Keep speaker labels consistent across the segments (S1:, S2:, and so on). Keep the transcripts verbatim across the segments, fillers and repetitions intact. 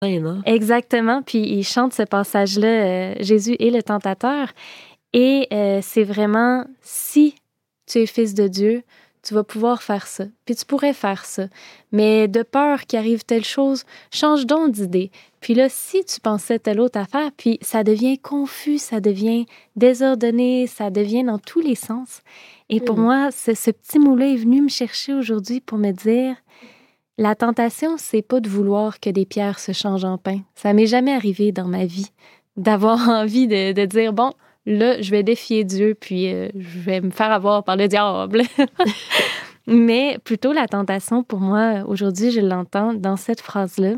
S1: non?
S2: Exactement. Puis il chante ce passage-là, euh, Jésus est le tentateur. Et euh, c'est vraiment, si tu es fils de Dieu, tu vas pouvoir faire ça. Puis tu pourrais faire ça. Mais de peur qu'il arrive telle chose, change donc d'idée. Puis là, si tu pensais telle autre affaire, puis ça devient confus, ça devient désordonné, ça devient dans tous les sens. Et pour mmh. moi, ce, ce petit mot-là est venu me chercher aujourd'hui pour me dire, la tentation, c'est pas de vouloir que des pierres se changent en pain. Ça m'est jamais arrivé dans ma vie d'avoir envie de, de dire, bon, là, je vais défier Dieu, puis euh, je vais me faire avoir par le diable. Mais plutôt la tentation, pour moi, aujourd'hui, je l'entends dans cette phrase-là.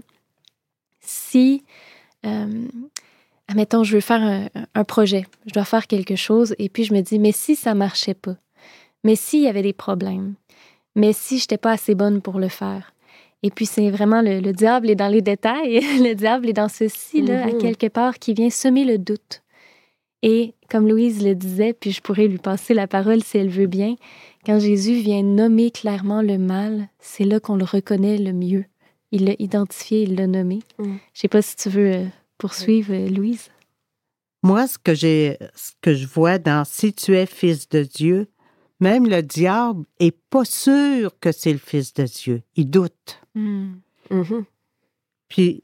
S2: Si, euh, admettons, je veux faire un, un projet, je dois faire quelque chose, et puis je me dis, mais si ça marchait pas, mais s'il y avait des problèmes, mais si je n'étais pas assez bonne pour le faire. Et puis c'est vraiment le, le diable est dans les détails, le diable est dans ceci, là, mm-hmm. à quelque part, qui vient semer le doute. Et comme Louise le disait, puis je pourrais lui passer la parole si elle veut bien, quand Jésus vient nommer clairement le mal, c'est là qu'on le reconnaît le mieux. Il l'a identifié, il l'a nommé. Mm. Je ne sais pas si tu veux poursuivre, mm. Louise.
S3: Moi, ce que, j'ai, ce que je vois dans « Si tu es fils de Dieu », même le diable n'est pas sûr que c'est le fils de Dieu. Il doute. Mm. Mm-hmm. Puis,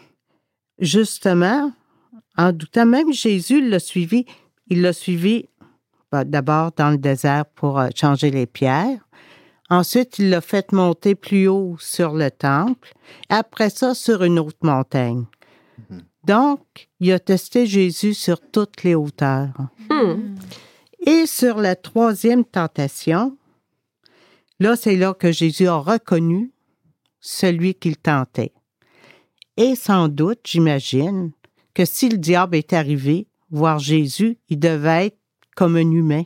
S3: justement, en doutant, même Jésus l'a suivi. Il l'a suivi ben, d'abord dans le désert pour euh, changer les pierres. Ensuite, il l'a fait monter plus haut sur le temple. Après ça, sur une autre montagne. Mm-hmm. Donc, il a testé Jésus sur toutes les hauteurs. Mm. Et sur la troisième tentation, là, c'est là que Jésus a reconnu celui qu'il tentait. Et sans doute, j'imagine, que si le diable est arrivé voir Jésus, il devait être comme un humain.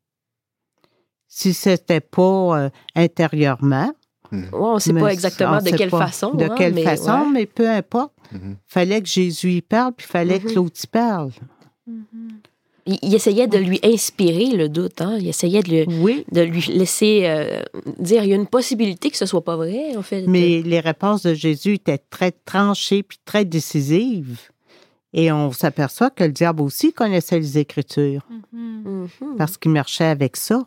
S3: Si ce n'était pas euh, intérieurement.
S1: Mm. Ouais, on ne sait pas exactement de quelle façon.
S3: De
S1: hein,
S3: quelle
S1: mais,
S3: façon,
S1: ouais.
S3: mais peu importe. Il mm-hmm. fallait que Jésus y parle, puis il fallait mm-hmm. que l'autre y parle.
S1: Mm-hmm. Il, il essayait de lui inspirer le doute. Hein? Il essayait de, lui,
S3: oui.
S1: de lui laisser euh, dire il y a une possibilité que ce ne soit pas vrai, en fait.
S3: Mais les réponses de Jésus étaient très tranchées puis très décisives. Et on s'aperçoit que le diable aussi connaissait les Écritures. Mm-hmm. Parce qu'il marchait avec ça.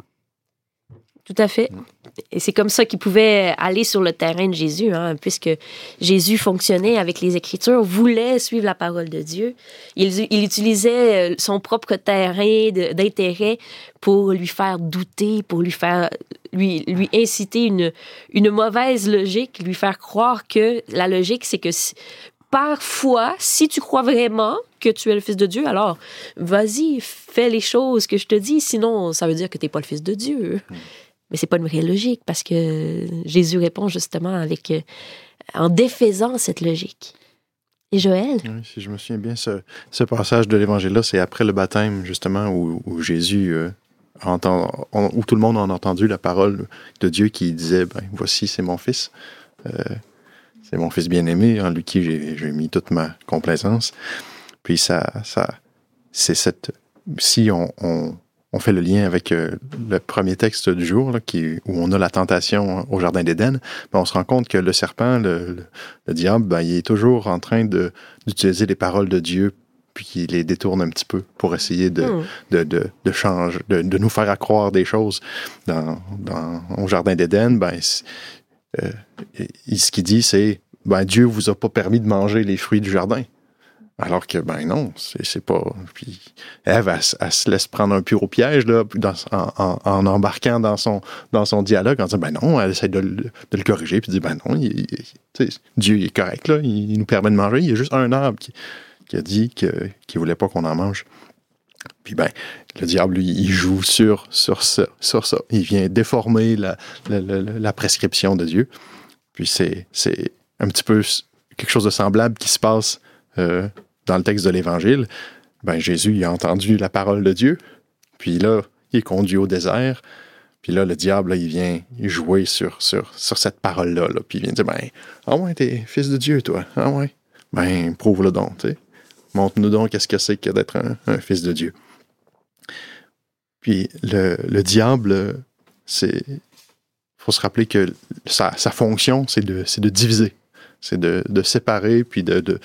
S1: Tout à fait. Et c'est comme ça qu'il pouvait aller sur le terrain de Jésus, hein, puisque Jésus fonctionnait avec les Écritures, voulait suivre la parole de Dieu. Il, il utilisait son propre terrain de, d'intérêt pour lui faire douter, pour lui faire lui, lui inciter une, une mauvaise logique, lui faire croire que la logique, c'est que si, parfois, si tu crois vraiment que tu es le Fils de Dieu, alors vas-y, fais les choses que je te dis, sinon ça veut dire que tu n'es pas le Fils de Dieu. Mm. Mais c'est pas une vraie logique, parce que Jésus répond justement avec, euh, en défaisant cette logique. Et Joël?
S4: Oui, si je me souviens bien, ce, ce passage de l'Évangile-là, c'est après le baptême, justement, où, où Jésus, euh, entend, on, où tout le monde a entendu la parole de Dieu qui disait, ben, voici, c'est mon fils. Euh, c'est mon fils bien-aimé, en lui qui j'ai, j'ai mis toute ma complaisance. Puis ça, ça c'est cette... Si on... on On fait le lien avec euh, le premier texte du jour, là, qui, où on a la tentation au Jardin d'Éden. Ben, on se rend compte que le serpent, le, le, le diable, ben, il est toujours en train de, d'utiliser les paroles de Dieu, puis il les détourne un petit peu pour essayer de, mm. de, de, de changer, de, de nous faire croire des choses. Dans, dans, au Jardin d'Éden, ben, euh, ce qu'il dit, c'est ben, Dieu vous a pas permis de manger les fruits du jardin. Alors que, ben non, c'est, c'est pas... Puis Ève, elle, elle se laisse prendre un peu au piège, là, dans, en, en, en embarquant dans son, dans son dialogue, en disant, ben non, elle essaie de, de le corriger, puis dit, ben non, il, il, Dieu il est correct, là, il, il nous permet de manger, il y a juste un arbre qui, qui a dit que, qu'il voulait pas qu'on en mange. Puis ben, le diable, lui, il joue sur, sur, ça, sur ça. Il vient déformer la, la, la, la prescription de Dieu. Puis c'est, c'est un petit peu quelque chose de semblable qui se passe Euh, dans le texte de l'Évangile. Ben, Jésus, il a entendu la parole de Dieu, puis là, il est conduit au désert, puis là, le diable, là, il vient jouer sur, sur, sur cette parole-là, là, puis il vient dire, ben, ah ouais, t'es fils de Dieu, toi, ah ouais, ben, prouve-le donc, tu sais, montre-nous donc qu'est-ce que c'est que d'être un, un fils de Dieu. Puis le, le diable, c'est, faut se rappeler que sa, sa fonction, c'est de, c'est de diviser. C'est de, de séparer, puis de, de,